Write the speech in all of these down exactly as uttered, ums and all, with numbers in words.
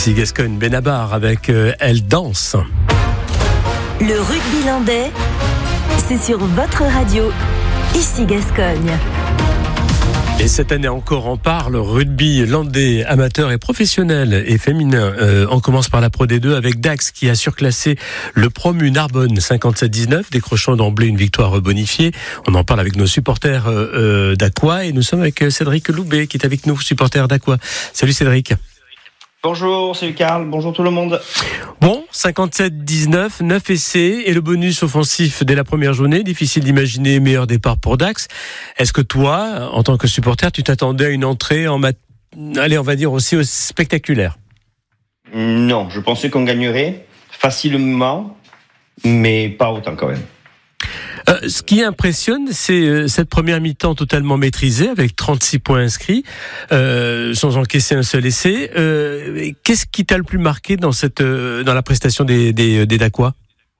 Ici Gascogne, Benabar avec euh, Elle danse. Le rugby landais, c'est sur votre radio, ici Gascogne. Et cette année encore, on parle rugby landais amateur et professionnel et féminin. Euh, on commence par la Pro D deux avec Dax qui a surclassé le promu Narbonne cinquante-sept dix-neuf, décrochant d'emblée une victoire bonifiée. On en parle avec nos supporters euh, d'Aqua et nous sommes avec Cédric Loubet qui est avec nous, supporter d'Aqua. Salut Cédric. Bonjour, salut Karl, bonjour tout le monde. Bon, cinquante-sept dix-neuf, neuf essais et le bonus offensif dès la première journée. Difficile d'imaginer meilleur départ pour Dax. Est-ce que toi, en tant que supporter, tu t'attendais à une entrée en mat... allez, on va dire aussi spectaculaire? Non, je pensais qu'on gagnerait facilement, mais pas autant quand même. Euh, ce qui impressionne, c'est euh, cette première mi-temps totalement maîtrisée, avec trente-six points inscrits, euh, sans encaisser un seul essai. Euh, qu'est-ce qui t'a le plus marqué dans, cette, euh, dans la prestation des, des, des Dacois ?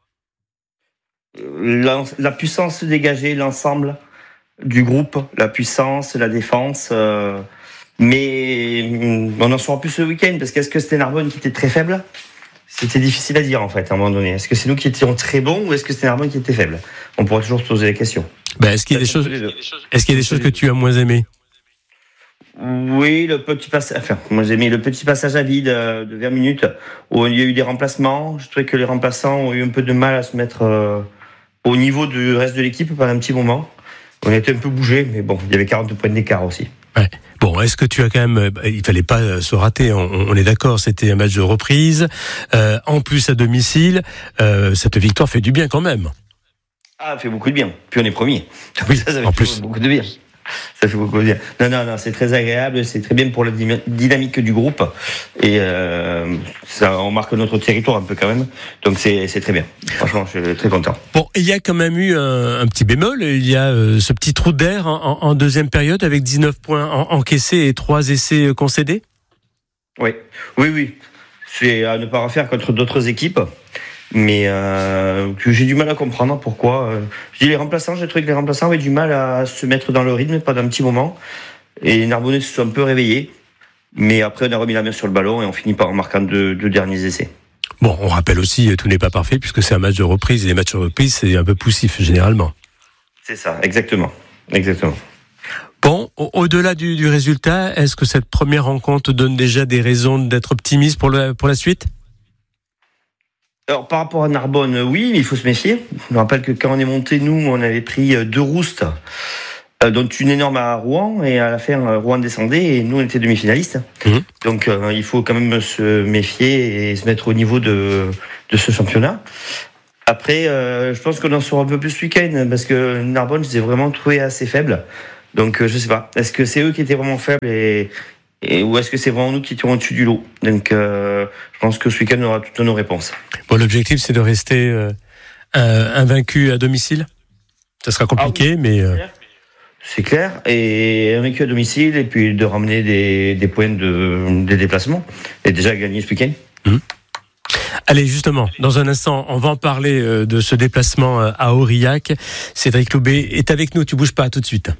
la, la puissance dégagée, l'ensemble du groupe, la puissance, la défense. Euh, mais on en saura plus ce week-end, parce qu'est-ce que c'était Narbonne qui était très faible ? C'était difficile à dire en fait à un moment donné. Est-ce que c'est nous qui étions très bons ou est-ce que c'était Narbonne qui était faible ? On pourrait toujours se poser la question. Ben, est-ce qu'il y a des choses, est-ce qu'il y a des choses que tu as moins aimées ? Oui, le petit passage, enfin, moi j'ai aimé le petit passage à vide de vingt minutes où il y a eu des remplacements. Je trouvais que les remplaçants ont eu un peu de mal à se mettre euh, au niveau du reste de l'équipe pendant un petit moment. On a été un peu bougé, mais bon, il y avait quarante points d'écart aussi. Ouais. Bon, est-ce que tu as quand même... Il fallait pas se rater, on, on est d'accord, c'était un match de reprise. Euh, en plus, à domicile, euh, cette victoire fait du bien quand même. Ah, ça fait beaucoup de bien. Puis on est premier. Oui, ça, ça fait en plus. beaucoup de bien. Ça fait beaucoup de bien. Non, non, non, c'est très agréable, c'est très bien pour la dynamique du groupe. Et euh, ça, on marque notre territoire un peu quand même. Donc c'est, c'est très bien. Franchement, je suis très content. Bon, il y a quand même eu un, un petit bémol. Il y a euh, ce petit trou d'air en, en, en deuxième période avec dix-neuf points en, encaissés et trois essais concédés. Oui, oui, oui. C'est à ne pas refaire contre d'autres équipes. Mais euh, j'ai du mal à comprendre pourquoi. Euh, je dis les remplaçants, j'ai trouvé que les remplaçants avaient du mal à se mettre dans le rythme pendant un petit moment. Et les Narbonnais se sont un peu réveillés. Mais après, on a remis la main sur le ballon et on finit par en marquant deux, deux derniers essais. Bon, on rappelle aussi, tout n'est pas parfait puisque c'est un match de reprise. Et les matchs de reprise, c'est un peu poussif généralement. C'est ça, exactement. Exactement. Bon, au-delà du, du résultat, est-ce que cette première rencontre donne déjà des raisons d'être optimiste pour, le, pour la suite ? Alors, par rapport à Narbonne, oui, mais il faut se méfier. Je me rappelle que quand on est monté, nous, on avait pris deux roustes, euh, dont une énorme à Rouen, et à la fin, Rouen descendait, et nous, on était demi-finalistes. Mmh. Donc, euh, il faut quand même se méfier et se mettre au niveau de, de ce championnat. Après, euh, je pense qu'on en saura un peu plus ce week-end, parce que Narbonne, je les ai vraiment trouvés assez faibles. Donc, euh, je sais pas. Est-ce que c'est eux qui étaient vraiment faibles et... Et ou est-ce que c'est vraiment nous qui étions au-dessus du lot ? Donc, euh, je pense que ce week-end, on aura toutes nos réponses. Bon, l'objectif, c'est de rester euh, invaincu à domicile. Ça sera compliqué, ah oui, mais... Euh... C'est clair. Et invaincu à domicile, et puis de ramener des, des points de, des déplacements. Et déjà gagner ce week-end. Mmh. Allez, justement, dans un instant, on va en parler euh, de ce déplacement à Aurillac. Cédric Loubet est avec nous, tu bouges pas, à tout de suite.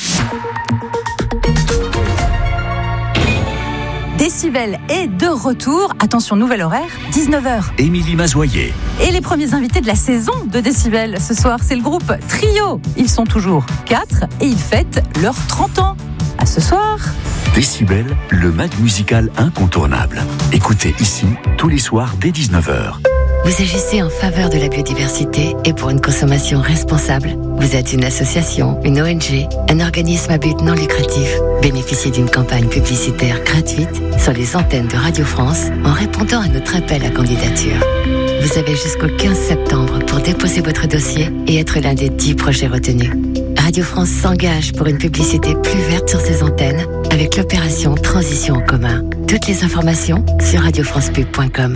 Décibel est de retour. Attention, nouvel horaire, dix-neuf heures. Émilie Mazoyer. Et les premiers invités de la saison de Décibel ce soir, c'est le groupe Trio. Ils sont toujours quatre et ils fêtent leurs trente ans. À ce soir. Décibel, le mag musical incontournable. Écoutez ici tous les soirs dès dix-neuf heures. Vous agissez en faveur de la biodiversité et pour une consommation responsable. Vous êtes une association, une O N G, un organisme à but non lucratif. Bénéficiez d'une campagne publicitaire gratuite sur les antennes de Radio France en répondant à notre appel à candidature. Vous avez jusqu'au quinze septembre pour déposer votre dossier et être l'un des dix projets retenus. Radio France s'engage pour une publicité plus verte sur ses antennes avec l'opération Transition en commun. Toutes les informations sur radio france pub point com.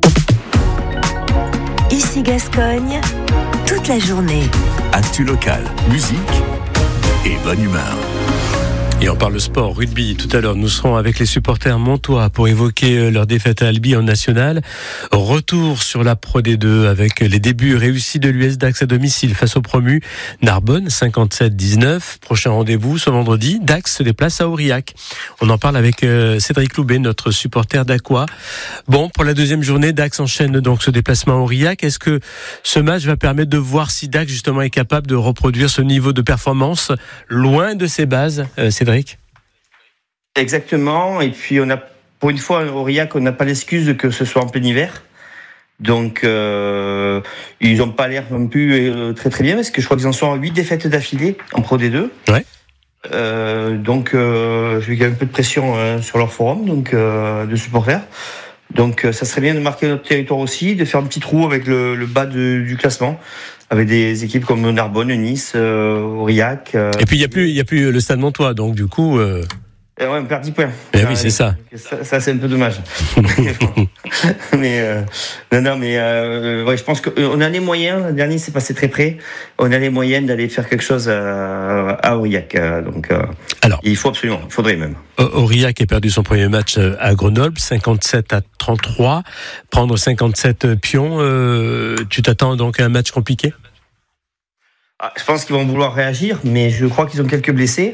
Ici Gascogne, toute la journée. Actu local, musique et bonne humeur. Et on parle sport, rugby. Tout à l'heure, nous serons avec les supporters montois pour évoquer leur défaite à Albi en national. Retour sur la Pro D deux avec les débuts réussis de l'U S Dax à domicile face au promu Narbonne, cinquante-sept dix-neuf. Prochain rendez-vous ce vendredi, Dax se déplace à Aurillac. On en parle avec Cédric Loubet, notre supporter d'Aqua. Bon, pour la deuxième journée, Dax enchaîne donc ce déplacement à Aurillac. Est-ce que ce match va permettre de voir si Dax justement est capable de reproduire ce niveau de performance loin de ses bases, euh, Cédric? Exactement, et puis on a, pour une fois, à Aurillac, on n'a pas l'excuse que ce soit en plein hiver. Donc, euh, ils n'ont pas l'air non plus euh, très très bien, parce que je crois qu'ils en sont à huit défaites d'affilée en Pro D deux. Ouais. Euh, donc, euh, j'ai eu un peu de pression euh, sur leur forum, donc euh, de supporters. Donc, euh, ça serait bien de marquer notre territoire aussi, de faire un petit trou avec le, le bas de, du classement, avec des équipes comme Narbonne, Nice, euh, Aurillac. Euh, Et puis, il n'y a plus, il y a plus le Stade Montois, donc du coup... Euh... Euh, ouais, on perd dix points. Eh oui, c'est ça. Ça, ça c'est un peu dommage. mais euh, non, non, mais euh, ouais, je pense qu'on a les moyens. Le dernier s'est passé très près. On a les moyens d'aller faire quelque chose à, à Aurillac. Donc, euh, alors, il faut absolument, il faudrait même. Aurillac a perdu son premier match à Grenoble, cinquante-sept à trente-trois. Prendre cinquante-sept pions, euh, tu t'attends donc à un match compliqué? Ah, je pense qu'ils vont vouloir réagir, mais je crois qu'ils ont quelques blessés.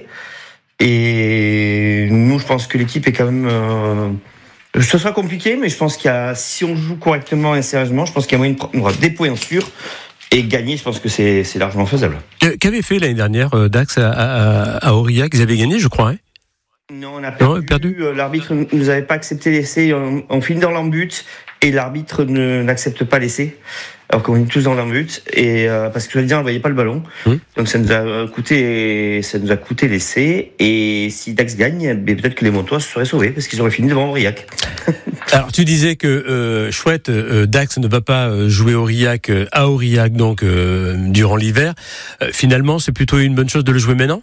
Et nous, je pense que l'équipe est quand même... Euh, ce sera compliqué, mais je pense qu'il y a, si on joue correctement et sérieusement, je pense qu'il y a moyen de prendre des points sûrs et gagner. Je pense que c'est, c'est largement faisable. Qu'avait fait l'année dernière Dax à, à, à Aurillac? Ils avaient gagné, je crois. Hein? Non, on a perdu. Non, perdu. L'arbitre ne nous avait pas accepté l'essai. On, on finit dans l'embut et l'arbitre ne, n'accepte pas l'essai. Alors qu'on est tous dans l'embut et euh, parce que je veux dire, on ne voyait pas le ballon. Mmh. Donc ça nous a coûté, ça nous a coûté l'essai. Et si Dax gagne, ben peut-être que les Montois se seraient sauvés parce qu'ils auraient fini devant Aurillac. Alors tu disais que euh, chouette, euh, Dax ne va pas jouer Aurillac euh, à Aurillac donc euh, durant l'hiver. Euh, finalement, c'est plutôt une bonne chose de le jouer maintenant.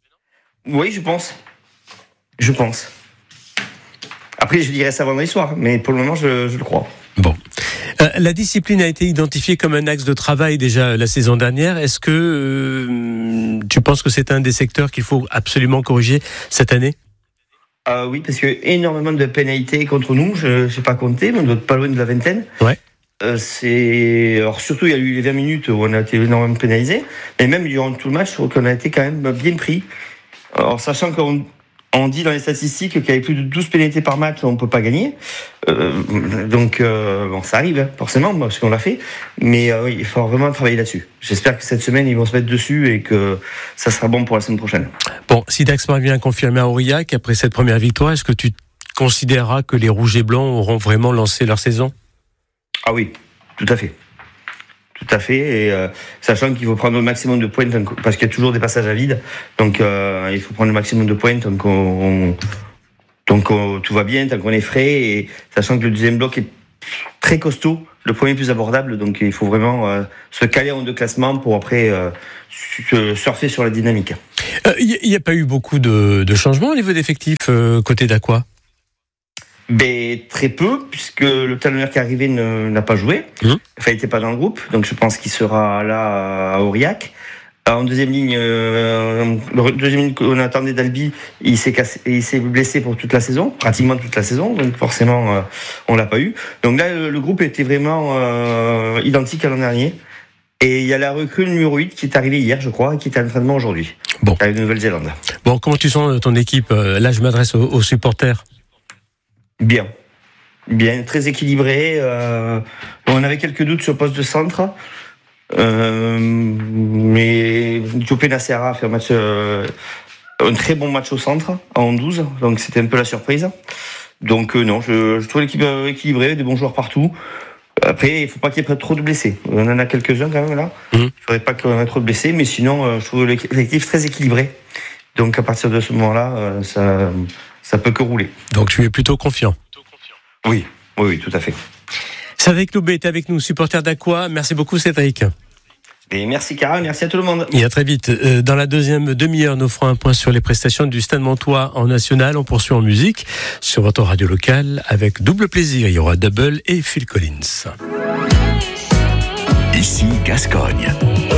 Oui, je pense. Je pense. Après, je dirais ça vendredi soir, mais pour le moment, je, je le crois. Bon. Euh, la discipline a été identifiée comme un axe de travail déjà la saison dernière. Est-ce que euh, tu penses que c'est un des secteurs qu'il faut absolument corriger cette année? euh, Oui, parce qu'il y a énormément de pénalités contre nous. Je n'ai pas compté, mais on doit être pas loin de la vingtaine. Ouais. Euh, c'est... Alors surtout, il y a eu les vingt minutes où on a été énormément pénalisés. Mais même durant tout le match, je trouve qu'on a été quand même bien pris. Alors, sachant qu'on on dit dans les statistiques qu'il y avait plus de douze pénalités par match, on ne peut pas gagner. Euh, donc, euh, bon, ça arrive, hein, forcément, parce qu'on l'a fait. Mais euh, oui, il faut vraiment travailler là-dessus. J'espère que cette semaine, ils vont se mettre dessus et que ça sera bon pour la semaine prochaine. Bon, si Dax parvient à confirmer à Aurillac, après cette première victoire, est-ce que tu considéreras que les Rouges et Blancs auront vraiment lancé leur saison? Ah oui, tout à fait. Tout à fait, et euh, sachant qu'il faut prendre le maximum de points, parce qu'il y a toujours des passages à vide, donc euh, il faut prendre le maximum de points tant qu'on, tant qu'on tout va bien, tant qu'on est frais, et sachant que le deuxième bloc est très costaud, le premier plus abordable, donc il faut vraiment euh, se caler en deux classements pour après euh, surfer sur la dynamique. Il euh, n'y a pas eu beaucoup de, de changements au niveau d'effectifs euh, côté d'Aqua? Ben, très peu, puisque le talonneur qui est arrivé ne, n'a pas joué. Mmh. Enfin, il n'était pas dans le groupe, donc je pense qu'il sera là à Aurillac. En deuxième ligne, euh, le deuxième ligne qu'on attendait d'Albi, il s'est cassé, il s'est blessé pour toute la saison, pratiquement toute la saison, donc forcément, euh, on l'a pas eu. Donc là, le, le groupe était vraiment euh, identique à l'an dernier. Et il y a la recrue numéro huit qui est arrivée hier, je crois, et qui est à l'entraînement aujourd'hui. Bon. Avec la Nouvelle-Zélande. Bon, comment tu sens ton équipe? Là, je m'adresse aux, aux supporters. Bien. Bien, très équilibré. Euh, on avait quelques doutes sur le poste de centre. Euh, mais Diopé Nacera a fait un match, euh, un très bon match au centre, en douze. Donc c'était un peu la surprise. Donc euh, non, je, je trouve l'équipe équilibrée, des bons joueurs partout. Après, il ne faut pas qu'il y ait trop de blessés. On en a quelques-uns quand même là. Mmh. Il ne faudrait pas qu'on ait trop de blessés, mais sinon, euh, je trouve l'effectif très équilibré. Donc à partir de ce moment-là, euh, ça... ça peut que rouler. Donc tu es plutôt confiant? Oui, oui, oui, tout à fait. Cédric Loubet est avec nous, supporter d'Aqua. Merci beaucoup Cédric. Et merci Cara, merci à tout le monde. Et à très vite. Dans la deuxième demi-heure, nous ferons un point sur les prestations du Stade Montois en national. On poursuit en musique sur votre radio locale avec double plaisir. Il y aura Double et Phil Collins. Ici Gascogne.